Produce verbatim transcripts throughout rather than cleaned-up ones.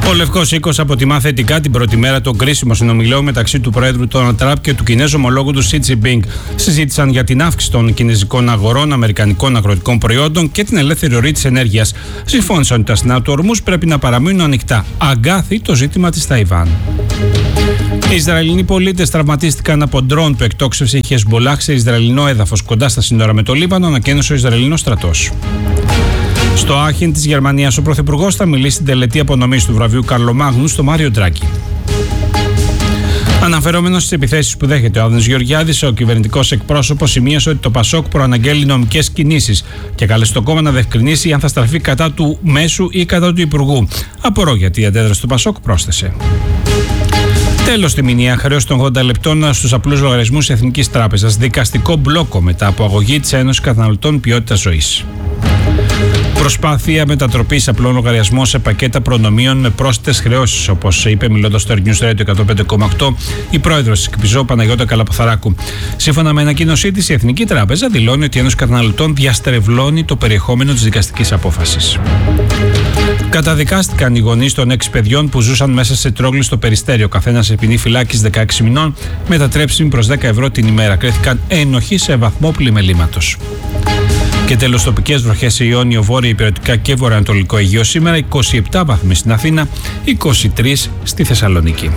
Ο Λευκός Οίκος αποτιμά θετικά την πρώτη μέρα των κρίσιμων συνομιλιών μεταξύ του Προέδρου Ντόναλντ Τραμπ και του Κινέζου ομολόγου του Σι Τζινπίνγκ. Συζήτησαν για την αύξηση των κινέζικων αγορών αμερικανικών αγροτικών προϊόντων και την ελεύθερη ροή της ενέργειας. Συμφώνησαν ότι τα στενά του ορμούς πρέπει να παραμείνουν ανοιχτά. Αγκάθι το ζήτημα της Ταϊβάν. Οι Ισραηλινοί πολίτες τραυματίστηκαν από ντρόουν που εκτόξευσε η Χεσμπολάχ σε Ισραηλινό έδαφος κοντά στα σύνορα με το Λίβανο, ανακοίνωσε ο Ισραηλινός στρατός. Στο Άχεν της Γερμανίας, ο Πρωθυπουργός θα μιλήσει στην τελετή απονομής του βραβείου Καρλομάγνου στο Μάριο Ντράγκη. Αναφερόμενος στις επιθέσεις που δέχεται ο Άδωνης Γεωργιάδης, ο κυβερνητικός εκπρόσωπος σημείωσε ότι το Πασόκ προαναγγέλει νομικές κινήσεις και κάλεσε το κόμμα να διευκρινίσει αν θα στραφεί κατά του μέσου ή κατά του υπουργού. Απορώ γιατί αντέδρασε το Πασόκ, πρόσθεσε. Τέλος, τη μηνιαία χρέωση των ογδόντα λεπτών στους απλούς λογαριασμούς Εθνικής Τράπεζας. Δικαστικό μπλόκο μετά από αγωγή της Ένωσης Καταναλωτών Ποιότητας Ζωής. Προσπάθεια μετατροπής απλών λογαριασμών σε πακέτα προνομίων με πρόσθετες χρεώσεις, όπως είπε μιλώντας στο News Radio εκατόν πέντε κόμμα οκτώ η πρόεδρος της ΚΠΙΖΟ Παναγιώτα Καλαποθαράκου. Σύμφωνα με ανακοίνωσή της, η Εθνική Τράπεζα δηλώνει ότι η Ένωση Καταναλωτών διαστρεβλώνει το περιεχόμενο της δικαστικής απόφασης. Καταδικάστηκαν οι γονείς των έξι παιδιών που ζούσαν μέσα σε τρόγλι στο Περιστέρι. Ο καθένας σε ποινή φυλάκης δεκαέξι μηνών, μετατρέψιμη προς δέκα ευρώ την ημέρα. Κρέθηκαν ένοχοι σε βαθμό πλημελήματος. Και τέλος, τοπικές βροχές σε Ιόνιο, Βόρεια Υπηρετικά και Βορειοανατολικό Αιγαίο σήμερα, είκοσι επτά βαθμοί στην Αθήνα, είκοσι τρεις στη Θεσσαλονίκη.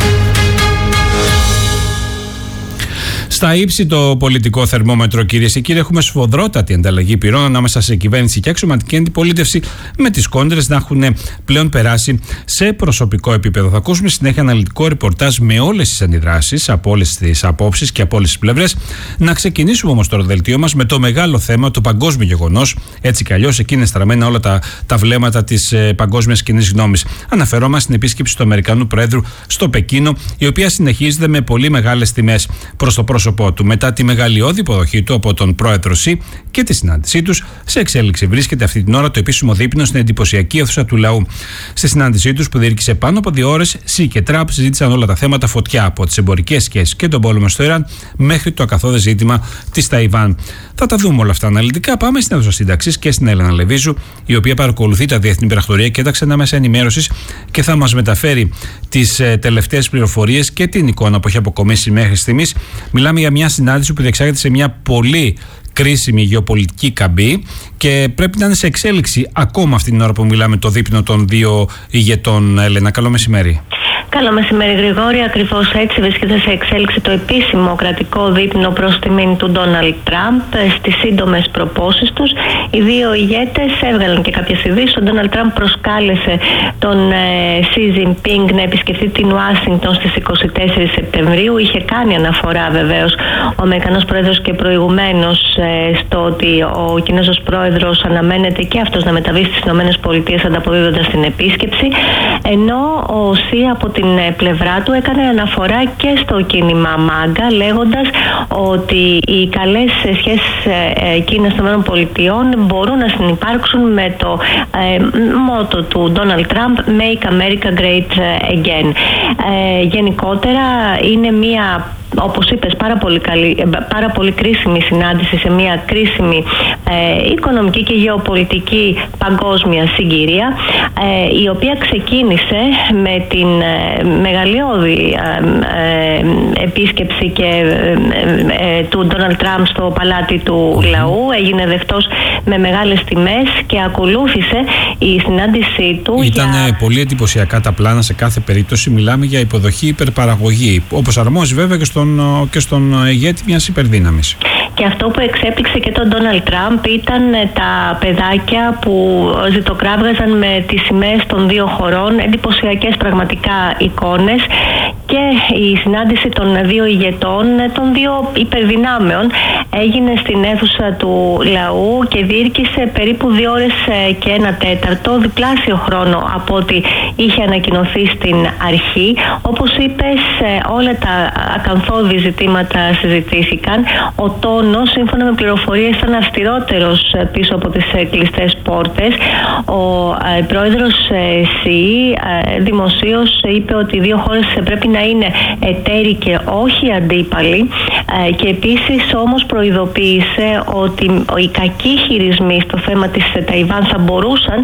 Στα ύψη το πολιτικό θερμόμετρο, κυρίες και κύριοι, έχουμε σφοδρότατη ανταλλαγή πυρών ανάμεσα σε κυβέρνηση και αξιωματική αντιπολίτευση, με τις κόντρες να έχουν πλέον περάσει σε προσωπικό επίπεδο. Θα ακούσουμε συνέχεια αναλυτικό ρεπορτάζ με όλες τις αντιδράσεις, από όλες τις απόψεις και από όλες τις πλευρές. Να ξεκινήσουμε όμως το δελτίο μας με το μεγάλο θέμα, το παγκόσμιο γεγονός. Έτσι κι αλλιώς, εκεί είναι στραμμένα όλα τα, τα βλέμματα της ε, παγκόσμιας κοινής γνώμης. Αναφερόμαστε στην επίσκεψη του Αμερικανού Προέδρου στο Πεκίνο, η οποία συνεχίζεται με πολύ μεγάλες τιμές προς το πρόσωπο του. Μετά τη μεγαλειώδη υποδοχή του από τον πρόεδρο Σι και τη συνάντησή τους, σε εξέλιξη βρίσκεται αυτή την ώρα το επίσημο δείπνο στην εντυπωσιακή αίθουσα του λαού. Στη συνάντησή τους, που διήρκησε πάνω από δύο ώρες, Σι και Τραμπ συζήτησαν όλα τα θέματα φωτιά, από τις εμπορικές σχέσεις και τον πόλεμο στο Ιράν μέχρι το ακαθόδες ζήτημα της Ταϊβάν. Θα τα δούμε όλα αυτά αναλυτικά. Πάμε στην αίθουσα σύνταξης και στην Έλενα Λεβίζου, η οποία παρακολουθεί τα διεθνή πρακτορία και τα ξένα μέσα ενημέρωσης και θα μας μεταφέρει τις ε, τελευταίες πληροφορίες και την εικόνα που έχει αποκομίσει μέχρι στιγμής. Μιλάμε για μια συνάντηση που διεξάγεται σε μια πολύ κρίσιμη γεωπολιτική καμπή και πρέπει να είναι σε εξέλιξη ακόμα αυτή την ώρα που μιλάμε το δείπνο των δύο ηγετών. Έλενα, καλό μεσημέρι. Καλό μεσημέρι, Γρηγόρη. Ακριβώς έτσι βρίσκεται σε εξέλιξη το επίσημο κρατικό δείπνο προς τιμήν του Ντόναλντ Τραμπ. Στις σύντομες προπόσεις τους, οι δύο ηγέτες έβγαλαν και κάποιες ειδήσεις. Ο Ντόναλντ Τραμπ προσκάλεσε τον Σι Τζινπίνγκ να επισκεφτεί την Ουάσιγκτον στις είκοσι τέσσερις Σεπτεμβρίου. Είχε κάνει αναφορά βεβαίως ο Αμερικανός Πρόεδρος και προηγουμένως στο ότι ο Κινέζος Πρόεδρος αναμένεται και αυτός να μεταβεί στις ΗΠΑ ανταποδίδοντας την επίσκεψη. Ενώ ο Σι από την πλευρά του έκανε αναφορά και στο κίνημα Μάγκα, λέγοντας ότι οι καλές σχέσεις Κίνας των ΗΠΑ μπορούν να συνυπάρξουν με το ε, μότο του Ντόναλντ Τραμπ Make America Great Again. Ε, γενικότερα είναι μια, όπως είπες, πάρα πολύ, καλή, πάρα πολύ κρίσιμη συνάντηση σε μια κρίσιμη ε, οικονομική και γεωπολιτική παγκόσμια συγκυρία, ε, η οποία ξεκίνησε με την ε, μεγαλειώδη ε, ε, επίσκεψη και, ε, ε, του Ντόναλντ Τραμπ στο παλάτι του λαού. Έγινε δεχτός με μεγάλες τιμές και ακολούθησε η συνάντησή του. Ήταν για... πολύ εντυπωσιακά τα πλάνα σε κάθε περίπτωση. Μιλάμε για υποδοχή υπερπαραγωγή, όπως αρμόζει βέβαια και στον, και στον ηγέτη μιας υπερδύναμης. Και αυτό που εξέπληξε και τον Ντόναλντ Τραμπ ήταν τα παιδάκια που ζητοκράβγαζαν με τις σημαίες των δύο χωρών, εντυπωσιακές πραγματικά εικόνες, και η συνάντηση των δύο ηγετών, των δύο υπερδυνάμεων, έγινε στην αίθουσα του λαού και διήρκησε περίπου δύο ώρες και ένα τέταρτο, διπλάσιο χρόνο από ό,τι είχε ανακοινωθεί στην αρχή. Όπως είπες, όλα τα ακαθόδη ζητήματα συζητήθηκαν. Ο τόνος, σύμφωνα με πληροφορίες, ήταν αυστηρότερος πίσω από τις κλειστές πόρτες. Ο πρόεδρος Σι δημοσίως είπε ότι οι δύο χώρες πρέπει να να είναι εταίροι και όχι αντίπαλοι, και επίσης όμως προειδοποίησε ότι οι κακοί χειρισμοί στο θέμα της Ταϊβάν θα μπορούσαν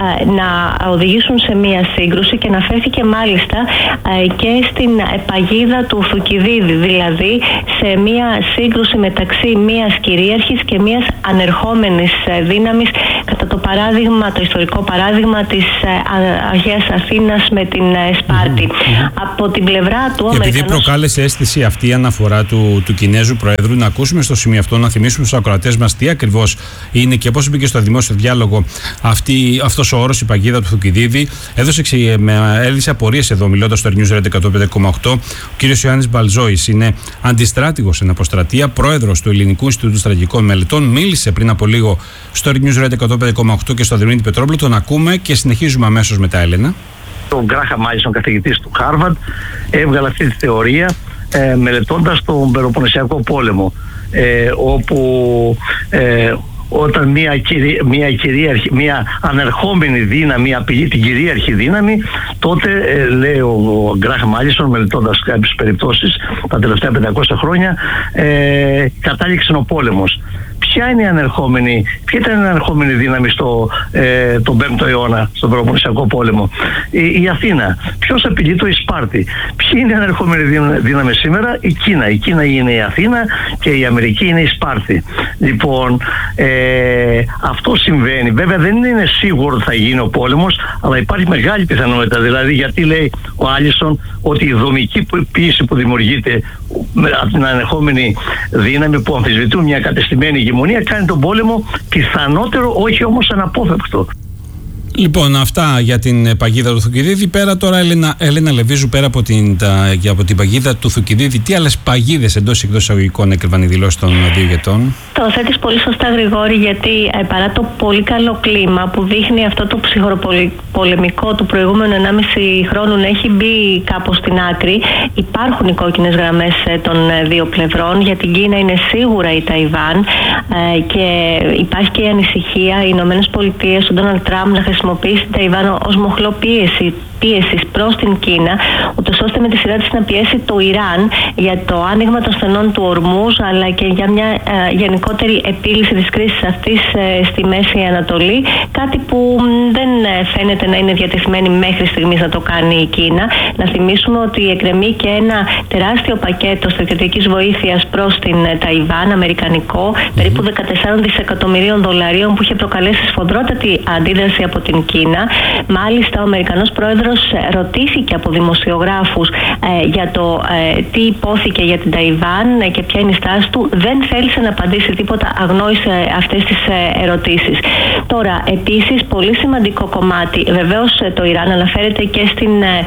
να οδηγήσουν σε μία σύγκρουση, και αναφέρθηκε μάλιστα και στην παγίδα του Θουκυδίδη, δηλαδή σε μία σύγκρουση μεταξύ μίας κυρίαρχης και μίας ανερχόμενης δύναμης, κατά το παράδειγμα, το ιστορικό παράδειγμα της Αγίας Αθήνας με την Σπάρτη. Mm-hmm. Από την πλευρά του Αμερικανός... Επειδή προκάλεσε αίσθηση αυτή η αναφορά του, του Κινέζου Προέδρου, να ακούσουμε στο σημείο αυτό, να θυμίσουμε στους ακροατές μας τι ακριβώς είναι και πώς μπήκε στο δημόσιο διάλογο αυτή, αυτός ο όρος, η παγίδα του Θουκυδίδη. Έδωσε, έδειξε απορίες εδώ, μιλώντας στο News Radio εκατόν πέντε κόμμα οκτώ. Ο κύριος Ιωάννης Μπαλζόης είναι αντιστράτηγος στην αποστρατεία, πρόεδρος του Ελληνικού Ινστιτούτου Στρατηγικών Μελετών. Μίλησε πριν από λίγο στο News Radio εκατόν πέντε κόμμα οκτώ και στο Δημήτρη Πετρόπουλο. Τον ακούμε και συνεχίζουμε αμέσως μετά, Έλενα. Ο Γκράχαμ Μάλισον, καθηγητής του Χάρβαρντ, έβγαλε αυτή τη θεωρία ε, μελετώντας τον Πελοποννησιακό πόλεμο, ε, όπου ε, όταν μια, κυρι, μια, κυρίαρχη, μια ανερχόμενη δύναμη απειλεί την κυρίαρχη δύναμη, τότε ε, λέει ο, ο Γκράχαμ Μάλισον, μελετώντας κάποιες περιπτώσεις τα τελευταία πεντακόσια χρόνια, ε, κατάληξε ο πόλεμος. Ποια είναι η ανερχόμενη, ποια ήταν η ανερχόμενη δύναμη στο, ε, τον πέμπτο αιώνα, στον Πελοποννησιακό πόλεμο? Η, η Αθήνα. Ποιος απειλεί? Το η Σπάρτη. Ποια είναι η ανερχόμενη δύναμη σήμερα? Η Κίνα. Η Κίνα είναι η Αθήνα και η Αμερική είναι η Σπάρτη. Λοιπόν, ε, αυτό συμβαίνει. Βέβαια δεν είναι σίγουρο ότι θα γίνει ο πόλεμος, αλλά υπάρχει μεγάλη πιθανότητα. Δηλαδή, γιατί λέει ο Άλισον ότι η δομική πίεση που δημιουργείται από την ανερχόμενη δύναμη που αμφισβητούν μια κατεστημένη ηγεμονία κάνει τον πόλεμο πιθανότερο, όχι όμως αναπόφευκτο. Λοιπόν, αυτά για την παγίδα του Θουκυδίδη. Πέρα τώρα, Έλενα, Έλενα Λεβίζου, πέρα από την, τα, από την παγίδα του Θουκυδίδη, τι άλλες παγίδες εντός ή εκτός εισαγωγικών έκρυβαν οι δηλώσεις των δύο ηγετών? Το θέτεις πολύ σωστά, Γρηγόρη, γιατί ε, παρά το πολύ καλό κλίμα που δείχνει αυτό το ψυχροπολεμικό του προηγούμενου ενάμιση χρόνου να έχει μπει κάπως στην άκρη, υπάρχουν οι κόκκινες γραμμές ε, των ε, δύο πλευρών. Για την Κίνα είναι σίγουρα η Ταϊβάν, ε, και υπάρχει και η ανησυχία οι Ηνωμένες Πολιτείες, ο Ντόναλντ Τραμπ, να χρησιμοποιήσει την Ταϊβάν ως μοχλό πίεση πίεσης προς την Κίνα, ούτως ώστε με τη σειρά της να πιέσει το Ιράν για το άνοιγμα των στενών του Ορμούζ, αλλά και για μια ε, γενικότερη επίλυση της κρίσης αυτής ε, στη Μέση Ανατολή, κάτι που δεν ε, φαίνεται να είναι διατεθειμένη μέχρι στιγμής να το κάνει η Κίνα. Να θυμίσουμε ότι εκκρεμεί και ένα τεράστιο πακέτο στρατιωτικής βοήθειας προς την ε, Ταϊβάν, αμερικανικό, περίπου δεκατέσσερα δισεκατομμυρίων δολαρίων, που είχε προκαλέσει σφοδρότατη αντίδραση από την Κίνα. Μάλιστα, ο Αμερικανός πρόεδρος ρωτήθηκε από δημοσιογράφους ε, για το ε, τι υπόθηκε για την Ταϊβάν ε, και ποια είναι η στάση του. Δεν θέλησε να απαντήσει τίποτα, αγνόησε αυτές τις ε, ερωτήσεις. Τώρα, επίσης, πολύ σημαντικό κομμάτι, βεβαίως ε, το Ιράν αναφέρεται και στην, ε,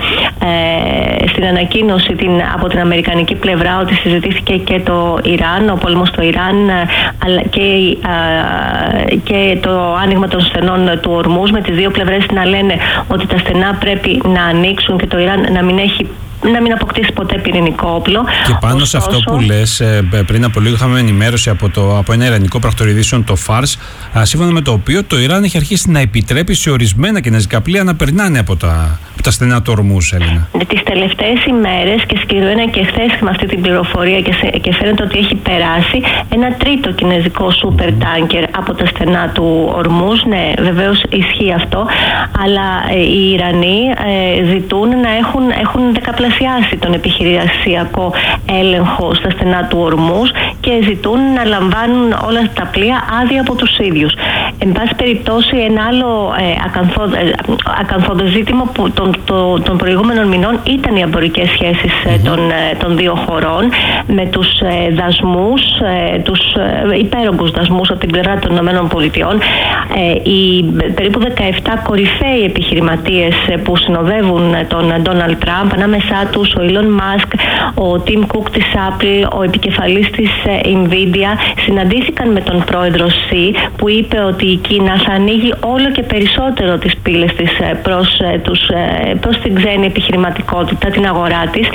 ε, στην ανακοίνωση την, από την αμερικανική πλευρά, ότι συζητήθηκε και το Ιράν, ο πόλεμος στο Ιράν, ε, αλλά και, ε, και το άνοιγμα των στενών του Ορμούζ, με τις δύο πλευρές να λένε ότι τα στενά πρέπει να ανοίξουν και το Ιράν να μην έχει να μην αποκτήσει ποτέ πυρηνικό όπλο. Και πάνω Ωστόσο, σε αυτό που λες, πριν από λίγο είχαμε ενημέρωση από, το, από ένα ιρανικό πρακτορειδήσεων, το Φάρς, σύμφωνα με το οποίο το Ιράν έχει αρχίσει να επιτρέπει σε ορισμένα κινέζικα πλοία να περνάνε από τα, από τα στενά του Ορμούζ, Έλληνα. Τις τελευταίες ημέρες, και συγκεκριμένα και χθες με αυτή την πληροφορία, και, σε, και φαίνεται ότι έχει περάσει ένα τρίτο κινέζικο σούπερ τάνκερ από τα στενά του Ορμούζ. Ναι, βεβαίως ισχύει αυτό, αλλά ε, οι Ιρανοί ε, ζητούν να έχουν, έχουν δεκαπλασιάσει τον επιχειρησιακό έλεγχο στα στενά του Ορμούζ και ζητούν να λαμβάνουν όλα τα πλοία άδεια από τους ίδιους. Εν πάση περιπτώσει, ένα άλλο ε, ακαθόδε ζήτημα που των, το, των προηγούμενων μηνών ήταν οι εμπορικές σχέσεις mm-hmm. των, των δύο χωρών, με τους ε, δασμούς, ε, τους ε, υπέρογκους δασμούς από την πλευρά των ΗΠΑ. Ε, οι περίπου δεκαεπτά κορυφαίοι επιχειρηματίες που συνοδεύουν τον Ντόναλντ Τραμπ, ανάμεσά τους ο Elon Musk, ο Tim Cook της Apple, ο επικεφαλής της Nvidia, συναντήθηκαν με τον πρόεδρο Xi, που είπε ότι η Κίνα θα ανοίγει όλο και περισσότερο τις πύλες της προς, τους, προς την ξένη επιχειρηματικότητα, την αγορά της,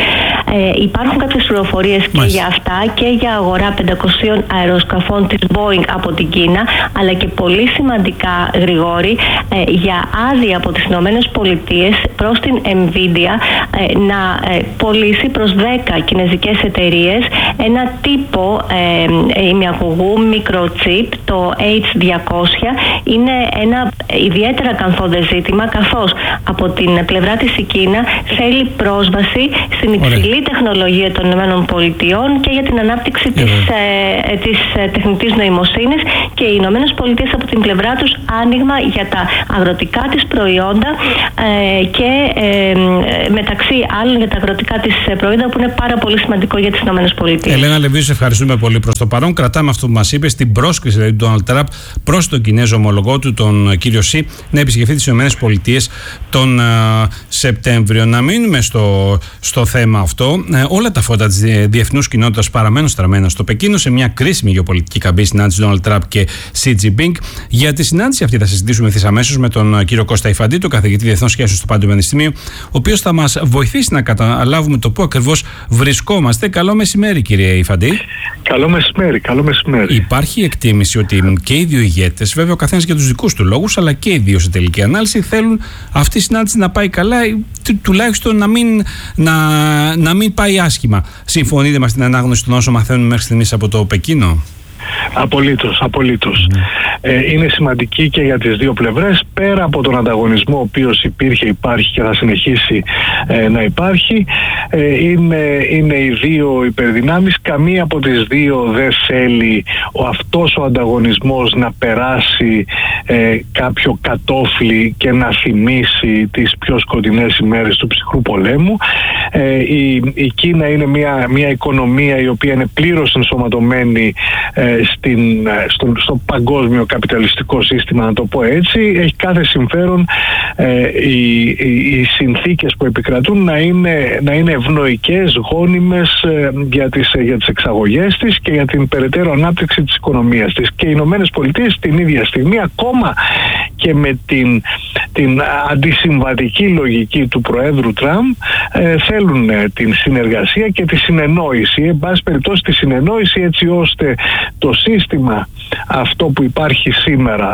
Ε, υπάρχουν κάποιες πληροφορίες και για αυτά και για αγορά πεντακοσίων αεροσκαφών της Boeing από την Κίνα, αλλά και πολύ σημαντικά, Γρηγόρη, ε, για άδεια από τις Ηνωμένες Πολιτείες προς την Nvidia ε, να ε, πωλήσει προς δέκα κινεζικές εταιρείες ένα τύπο ε, ημιαγωγού microchip, το έιτς διακόσια. Είναι ένα ιδιαίτερα καθόδε ζήτημα, καθώς από την πλευρά της η Κίνα θέλει πρόσβαση στην υψηλή τεχνολογία των ΗΠΑ και για την ανάπτυξη της, ε, της ε, τεχνητής νοημοσύνης, και οι Ηνωμένες Πολιτείες από την πλευρά τους άνοιγμα για τα αγροτικά της προϊόντα ε, και ε, μεταξύ άλλων για τα αγροτικά της προϊόντα, που είναι πάρα πολύ σημαντικό για τις Ηνωμένες Πολιτείες. Ελένα Λεβίου, σε ευχαριστούμε πολύ. Προς το παρόν κρατάμε αυτό που μας είπες, την πρόσκληση δηλαδή, του Ντόναλντ Τραμπ προς τον Κινέζο ομολογό του, τον κύριο Σι, να επισκεφθεί τις Ηνωμένες Πολιτείες τον uh, Σεπτέμβριο. Να μείνουμε στο, στο θέμα αυτό. Ε, όλα τα φώτα της διεθνούς κοινότητας παραμένουν στραμμένα στο Πεκίνο, σε μια κρίσιμη γεωπολιτική καμπή συνάντηση Ντόναλντ Τραμπ και Σι Τζινπίνγκ. Για τη συνάντηση αυτή θα συζητήσουμε ευθύς αμέσως με τον κύριο Κώστα Ιφαντή, τον καθηγητή Διεθνών Σχέσεων στο Πάντιο Πανεπιστημίου, ο οποίος θα μας βοηθήσει να καταλάβουμε το πού ακριβώς βρισκόμαστε. Καλό μεσημέρι, κύριε Ιφαντή. Καλό μεσημέρι, καλό μεσημέρι. Υπάρχει εκτίμηση ότι και οι δύο ηγέτες, βέβαια ο καθένας για τους δικούς του λόγους, αλλά και οι δύο σε τελική ανάλυση, θέλουν αυτή η συνάντηση να πάει καλά, τουλάχιστον να μην, να, να μην πάει άσχημα. Συμφωνείτε με την ανάγνωση των όσων μαθαίνουμε μέχρι στιγμής από το Πεκίνο? Απολύτως, απολύτως. Mm. Ε, είναι σημαντική και για τις δύο πλευρές, πέρα από τον ανταγωνισμό ο οποίος υπήρχε, υπάρχει και θα συνεχίσει ε, να υπάρχει. Ε, είναι, είναι οι δύο υπερδυνάμεις, καμία από τις δύο δεν θέλει ο, αυτός ο ανταγωνισμός να περάσει ε, κάποιο κατόφλι και να θυμίσει τις πιο σκοτεινές ημέρες του ψυχρού πολέμου. Ε, η, η Κίνα είναι μια, μια οικονομία η οποία είναι πλήρως ενσωματωμένη ε, στην, στο, στο παγκόσμιο καπιταλιστικό σύστημα, να το πω έτσι. Έχει κάθε συμφέρον ε, οι, οι, οι συνθήκες που επικρατούν να είναι, να είναι ευνοϊκές, γόνιμες ε, για, τις, για τις εξαγωγές της και για την περαιτέρω ανάπτυξη της οικονομίας της. Και οι Ηνωμένες Πολιτείες την ίδια στιγμή, ακόμα και με την, την αντισυμβατική λογική του Προέδρου Τραμπ, ε, θέλουν την συνεργασία και τη συνεννόηση, εν πάση περιπτώσει τη συνεννόηση, έτσι ώστε το σύστημα αυτό που υπάρχει σήμερα,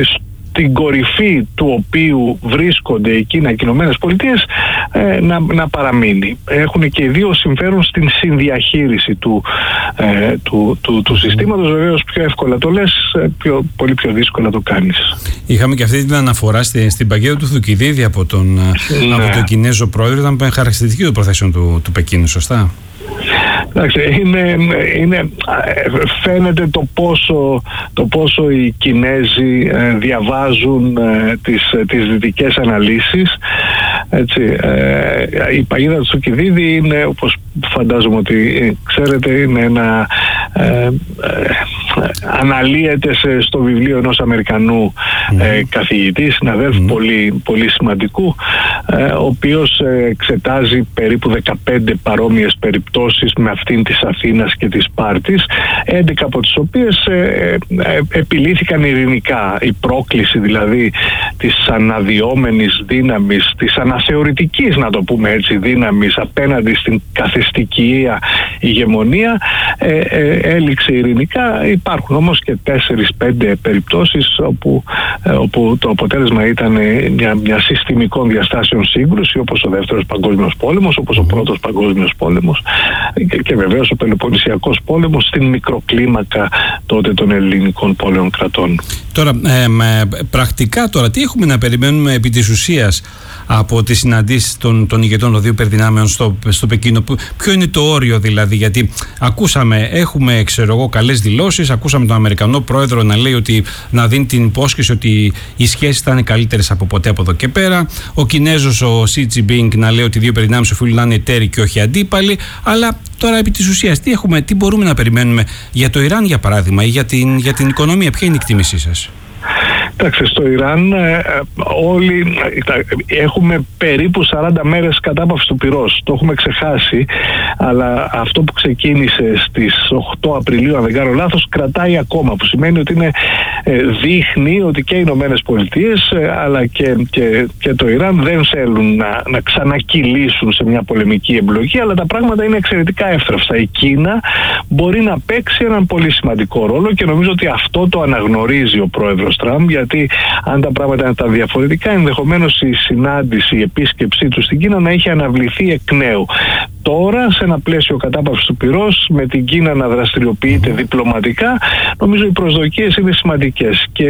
στην κορυφή του οποίου βρίσκονται η Κίνα και οι Ηνωμένες Πολιτείες, ε, να, να παραμείνει. Έχουν και οι δύο συμφέρον στην συνδιαχείριση του, ε, του, του, του συστήματος. Βεβαίως πιο εύκολα το λες, πιο, πολύ πιο δύσκολα το κάνεις. Είχαμε και αυτή την αναφορά στη, στην παγίδα του Θουκυδίδη από τον, ναι. από τον Κινέζο πρόεδρο. Ήταν χαρακτηριστική των προθέσεων του, του Πεκίνου, σωστά? Εντάξει, είναι, είναι, φαίνεται το πόσο, το πόσο οι Κινέζοι ε, διαβάζουν ε, τις, τις δυτικές αναλύσεις. Έτσι, ε, η παγίδα του Θουκυδίδη είναι, όπως φαντάζομαι ότι ξέρετε, είναι ένα ε, ε, αναλύεται σε, στο βιβλίο ενός Αμερικανού ε, καθηγητή, συναδέλφου mm. πολύ, πολύ σημαντικού, ε, ο οποίος ε, εξετάζει περίπου δεκαπέντε παρόμοιες περιπτώσεις με αυτήν της Αθήνας και της Σπάρτης, έντεκα από τις οποίες ε, ε, επιλύθηκαν ειρηνικά. Η πρόκληση δηλαδή της αναδυόμενης δύναμης, της αναθεωρητικής, να το πούμε έτσι, δύναμης απέναντι στην καθεστική ηγεμονία ε, ε, έληξε ειρηνικά. Υπάρχουν όμως και τέσσερις πέντε περιπτώσεις όπου, ε, όπου το αποτέλεσμα ήταν μια, μια συστημικών διαστάσεων σύγκρουση, όπως ο Δεύτερος Παγκόσμιος Πόλεμος, όπως ο Πρώτος Παγκόσμιος Πόλεμος και, και βεβαίως ο Πελοποννησιακός Πόλεμος στην μικροκλίμακα τότε των ελληνικών πόλεων κρατών. Τώρα, ε, με, πρακτικά τώρα, τι έχουμε να περιμένουμε επί της ουσίας από τις συναντήσεις των, των ηγετών των δύο υπερδυνάμεων στο, στο Πεκίνο? Ποιο είναι το όριο δηλαδή? Γιατί ακούσαμε, έχουμε ξέρω εγώ καλές δηλώσεις, ακούσαμε τον Αμερικανό πρόεδρο να λέει ότι, να δίνει την υπόσχεση ότι οι σχέσεις θα είναι καλύτερες από ποτέ από εδώ και πέρα. Ο Κινέζος, ο Σι Τζινπίνγκ, να λέει ότι οι δύο υπερδυνάμεις οφείλουν να είναι εταίροι και όχι αντίπαλοι. Αλλά τώρα επί της ουσίας τι, έχουμε, τι μπορούμε να περιμένουμε για το Ιράν για παράδειγμα ή για την, για την οικονομία? Ποια είναι η εκτίμησή σας? Εντάξει, στο Ιράν ε, όλοι ε, έχουμε περίπου σαράντα μέρες κατάπαυση του πυρός. Το έχουμε ξεχάσει, αλλά αυτό που ξεκίνησε στις οκτώ Απριλίου, αν δεν κάνω λάθος, κρατάει ακόμα, που σημαίνει ότι είναι, ε, δείχνει ότι και οι Ηνωμένες Πολιτείες ε, αλλά και, και, και το Ιράν δεν θέλουν να, να ξανακυλήσουν σε μια πολεμική εμπλοκή, αλλά τα πράγματα είναι εξαιρετικά εύθραυστα. Η Κίνα μπορεί να παίξει έναν πολύ σημαντικό ρόλο και νομίζω ότι αυτό το αναγνωρίζει ο πρόεδρος Τραμπ, γιατί αν τα πράγματα είναι τα διαφορετικά, ενδεχομένως η συνάντηση, η επίσκεψή του στην Κίνα να είχε αναβληθεί εκ νέου. Τώρα, σε ένα πλαίσιο κατάπαυσης του πυρός, με την Κίνα να δραστηριοποιείται διπλωματικά, νομίζω οι προσδοκίες είναι σημαντικές. Και,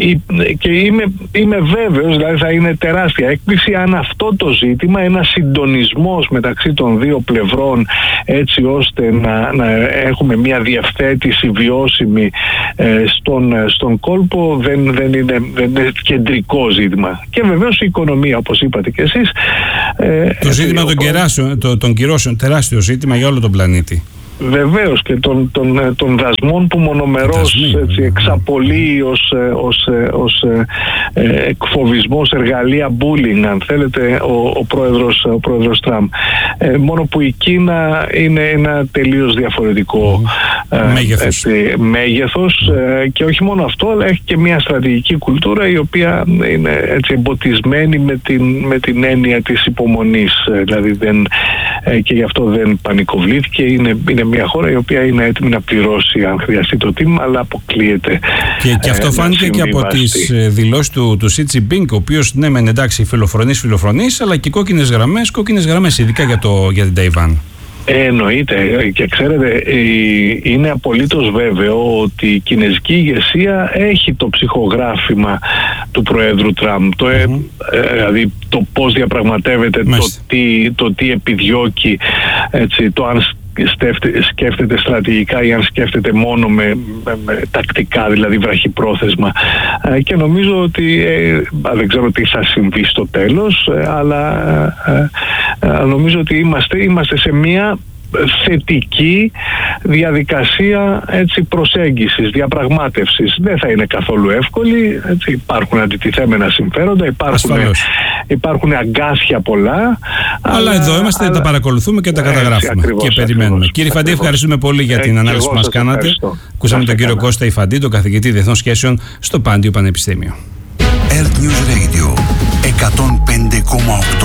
και είμαι, είμαι βέβαιος, δηλαδή θα είναι τεράστια έκπληξη αν αυτό το ζήτημα, ένα συντονισμός μεταξύ των δύο πλευρών, έτσι ώστε να, να έχουμε μια διευθέτηση βιώσιμη ε, στον, στον κόλπο, δεν, δεν, είναι, δεν είναι κεντρικό ζήτημα. Και βεβαίως η οικονομία, όπως είπατε και εσείς. Ε, το ζήτημα των, κεράσεων, το, των κυρώσεων, τεράστιο ζήτημα για όλο τον πλανήτη. Βεβαίως, και των, των, των δασμών που μονομερώς έτσι, εξαπολύει ως, ως, ως ε, εκφοβισμός, εργαλεία bullying, αν θέλετε, ο, ο, πρόεδρος, ο πρόεδρος Τραμπ. Ε, μόνο που η Κίνα είναι ένα τελείως διαφορετικό ε, μέγεθος, έτσι, μέγεθος ε, και όχι μόνο αυτό, αλλά έχει και μια στρατηγική κουλτούρα η οποία είναι έτσι, εμποτισμένη με την, με την έννοια της υπομονής. Ε, δηλαδή δεν, ε, και γι' αυτό δεν πανικοβλήθηκε. Είναι, είναι μια χώρα η οποία είναι έτοιμη να πληρώσει αν χρειαστεί το τίμημα, αλλά αποκλείεται. Και, και αυτό ε, φάνηκε και από τις δηλώσεις του, του Xi Jinping, ο οποίος ναι μεν εντάξει φιλοφρονής φιλοφρονής, αλλά και κόκκινες γραμμές, κόκκινες γραμμές ειδικά για, το, για την Ταϊβάν. Ε, εννοείται, και ξέρετε, είναι απολύτως βέβαιο ότι η κινέζικη ηγεσία έχει το ψυχογράφημα του Προέδρου Τραμπ, το, mm-hmm. ε, δηλαδή το πώς διαπραγματεύεται, το τι, το τι επιδιώκει, έτσι, το αν σκέφτεται στρατηγικά ή αν σκέφτεται μόνο με, με, με τακτικά, δηλαδή βραχυπρόθεσμα, ε, και νομίζω ότι ε, δεν ξέρω τι θα συμβεί στο τέλος, ε, αλλά ε, ε, νομίζω ότι είμαστε, είμαστε σε μια θετική διαδικασία έτσι, προσέγγισης, διαπραγμάτευσης. Δεν θα είναι καθόλου εύκολη, έτσι, υπάρχουν αντιτιθέμενα συμφέροντα, υπάρχουν, υπάρχουν αγκάσια πολλά. Αλλά, αλλά εδώ είμαστε, αλλά, τα παρακολουθούμε και τα έτσι, καταγράφουμε ακριβώς, και περιμένουμε. Ακριβώς, Κύριε Ιφαντή, ευχαριστούμε πολύ για την ε, ανάλυση που μας κάνατε. Ακούσαμε τον κύριο Κώστα Ιφαντή, τον καθηγητή Διεθνών Σχέσεων στο Πάντιο Πανεπιστήμιο. Earth News Radio εκατόν πέντε κόμμα οκτώ.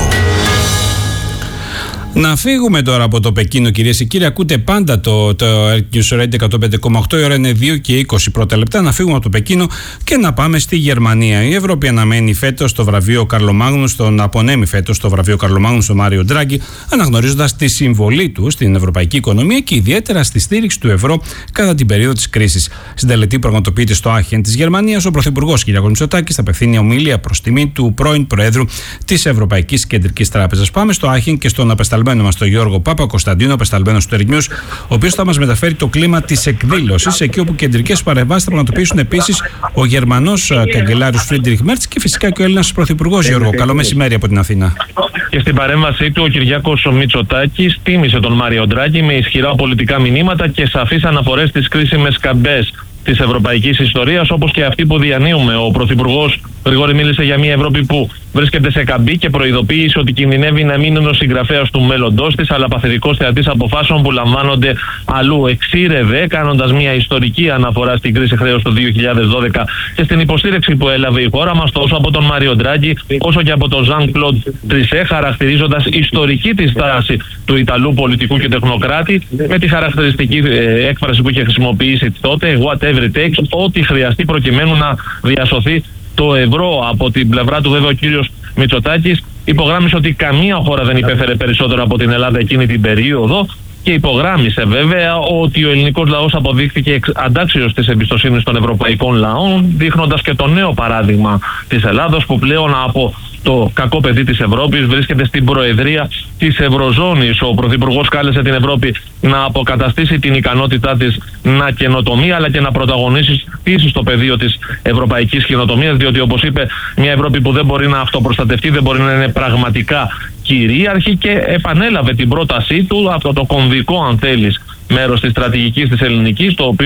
Να φύγουμε τώρα από το Πεκίνο, κυρίες και κύριοι. Ακούτε πάντα το, το News Radio εκατόν πέντε κόμμα οκτώ. Η ώρα είναι δύο και είκοσι πρώτα λεπτά. Να φύγουμε από το Πεκίνο και να πάμε στη Γερμανία. Η Ευρώπη αναμένει φέτος το βραβείο Καρλομάγνου, τον απονέμει φέτος το βραβείο Καρλομάγνου στον Μάριο Ντράγκη, αναγνωρίζοντας τη συμβολή του στην ευρωπαϊκή οικονομία και ιδιαίτερα στη στήριξη του ευρώ κατά την περίοδο της κρίσης. Στην τελετή που πραγματοποιείται στο Άχεν της Γερμανίας, ο Πρωθυπουργός κ. Μητσοτάκης θα απευθύνει ομιλία προς τιμή του πρώην Προέδρου της Ευρωπαϊκής Κεντρικής Τράπεζας. Πάμε στο Άχεν και στον απεσταλμένο μας τον Γιώργο Παπα-Κωνσταντίνο, απεσταλμένος του News, ο οποίος θα μας μεταφέρει το κλίμα της εκδήλωσης, εκεί όπου κεντρικές παρεμβάσεις θα πραγματοποιήσουν επίσης ο Γερμανός καγκελάριος Φρίντριχ Μέρτς και φυσικά και ο Έλληνας Πρωθυπουργός. Γιώργο, καλό μεσημέρι από την Αθήνα. Και στην παρέμβασή του, ο Κυριάκος Μητσοτάκης τίμησε τον Μάριο Ντράγκη με ισχυρά πολιτικά μηνύματα και σαφείς αναφορές στις κρίσιμες καμπές της ευρωπαϊκής ιστορίας, όπως και αυτή που διανύουμε. Ο Πρωθυπουργός Γρηγόρη μίλησε για μια Ευρώπη που βρίσκεται σε καμπή και προειδοποίησε ότι κινδυνεύει να μην είναι ο συγγραφέας του μέλλοντός της, αλλά παθητικός θεατής αποφάσεων που λαμβάνονται αλλού. Εξήρευε, κάνοντας μια ιστορική αναφορά στην κρίση χρέους του δύο χιλιάδες δώδεκα και στην υποστήριξη που έλαβε η χώρα μας, τόσο από τον Μάριο Ντράγκη όσο και από τον Ζαν Κλοντ Τρισέ, χαρακτηρίζοντας ιστορική τη στάση του Ιταλού πολιτικού και τεχνοκράτη, με τη χαρακτηριστική ε, έκφραση που είχε χρησιμοποιήσει τότε, whatever it takes, ό,τι χρειαστεί προκειμένου να διασωθεί το ευρώ. Από την πλευρά του, βέβαια, ο κύριος Μητσοτάκης υπογράμμισε ότι καμία χώρα δεν υπέφερε περισσότερο από την Ελλάδα εκείνη την περίοδο και υπογράμμισε βέβαια ότι ο ελληνικός λαός αποδείχθηκε αντάξιος της εμπιστοσύνης των ευρωπαϊκών λαών, δείχνοντας και το νέο παράδειγμα της Ελλάδος, που πλέον από το κακό παιδί της Ευρώπης βρίσκεται στην προεδρία της Ευρωζώνης. Ο Πρωθυπουργός κάλεσε την Ευρώπη να αποκαταστήσει την ικανότητά της να καινοτομεί, αλλά και να πρωταγωνίσει στο πεδίο της ευρωπαϊκής καινοτομίας, διότι, όπως είπε, μια Ευρώπη που δεν μπορεί να αυτοπροστατευτεί δεν μπορεί να είναι πραγματικά κυρίαρχη, και επανέλαβε την πρότασή του, αυτό το κομβικό, αν θέλεις, μέρος της στρατηγικής της ελληνικής, το οποίο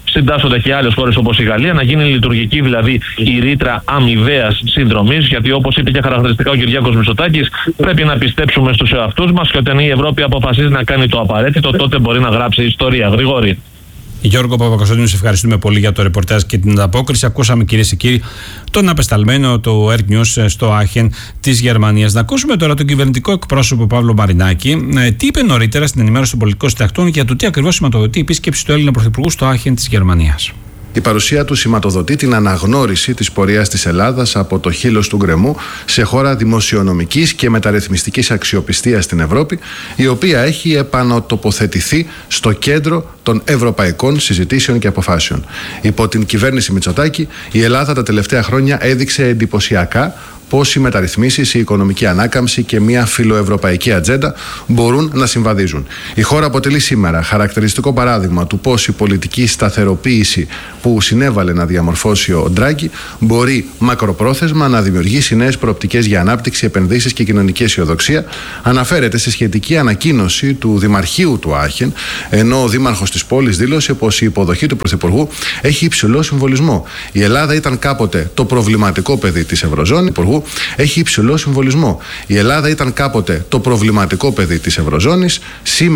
συντάσσονται και άλλες χώρες όπως η Γαλλία, να γίνει λειτουργική δηλαδή η ρήτρα αμοιβαίας συνδρομής, γιατί όπως είπε και χαρακτηριστικά ο Κυριάκος Μητσοτάκης, πρέπει να πιστέψουμε στους εαυτούς μας και όταν η Ευρώπη αποφασίζει να κάνει το απαραίτητο, τότε μπορεί να γράψει ιστορία. Γρηγόρη. Γιώργο Παπακοσταντίνου, σε ευχαριστούμε πολύ για το ρεπορτάζ και την ανταπόκριση. Ακούσαμε, κυρίες και κύριοι, τον απεσταλμένο του Ερκ News στο Άχεν της Γερμανίας. Να ακούσουμε τώρα τον κυβερνητικό εκπρόσωπο Παύλο Μαρινάκη. Τι είπε νωρίτερα στην ενημέρωση των πολιτικών συντακτών για το τι ακριβώς σηματοδοτεί η επίσκεψη του Έλληνα Πρωθυπουργού στο Άχεν της Γερμανίας. Η παρουσία του σηματοδοτεί την αναγνώριση της πορείας της Ελλάδας από το χείλος του γκρεμού σε χώρα δημοσιονομικής και μεταρρυθμιστικής αξιοπιστίας στην Ευρώπη, η οποία έχει επανατοποθετηθεί στο κέντρο των ευρωπαϊκών συζητήσεων και αποφάσεων. Υπό την κυβέρνηση Μητσοτάκη, η Ελλάδα τα τελευταία χρόνια έδειξε εντυπωσιακά πώς οι μεταρρυθμίσεις, η οικονομική ανάκαμψη και μια φιλοευρωπαϊκή ατζέντα μπορούν να συμβαδίζουν. Η χώρα αποτελεί σήμερα χαρακτηριστικό παράδειγμα του πώς η πολιτική σταθεροποίηση που συνέβαλε να διαμορφώσει ο Ντράγκη μπορεί μακροπρόθεσμα να δημιουργήσει νέες προοπτικές για ανάπτυξη, επενδύσεις και κοινωνική αισιοδοξία. Αναφέρεται στη σχετική ανακοίνωση του Δημαρχείου του Άχεν, ενώ ο Δήμαρχος της πόλης δήλωσε πως η υποδοχή του Πρωθυπουργού έχει υψηλό συμβολισμό. Η Ελλάδα ήταν κάποτε το προβληματικό παιδί της Ευρωζώνης. Έχει υψηλό συμβολισμό. Η Ελλάδα ήταν κάποτε το προβληματικό παιδί της Ευρωζώνης.